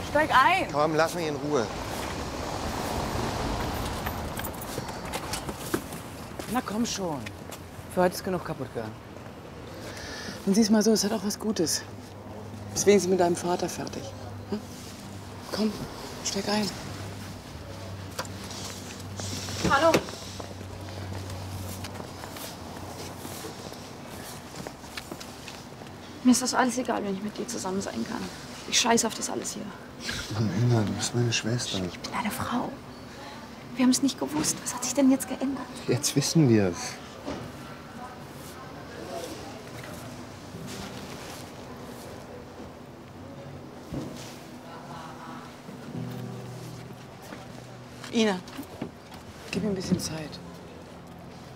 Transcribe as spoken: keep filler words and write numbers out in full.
Steig ein! Komm, lass mich in Ruhe. Na komm schon. Für heute ist genug kaputt gegangen. Und sieh's mal so, es hat auch was Gutes. Bist wenigstens mit deinem Vater fertig. Hm? Komm, steig ein. Hallo. Mir ist das alles egal, wenn ich mit dir zusammen sein kann. Ich scheiß auf das alles hier. Mann, Ina, du bist meine Schwester. Ich bin eine Frau. Wir haben es nicht gewusst. Was hat sich denn jetzt geändert? Jetzt wissen wir es. Ina, gib mir ein bisschen Zeit.